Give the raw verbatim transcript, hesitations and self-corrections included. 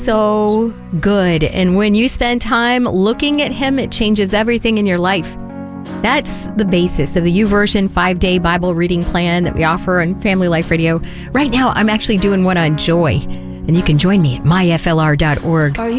so good. And when you spend time looking at him, it changes everything in your life. That's the basis of the YouVersion five-day Bible reading plan that we offer on Family Life Radio. Right now, I'm actually doing one on joy, and you can join me at my f l r dot org. Are you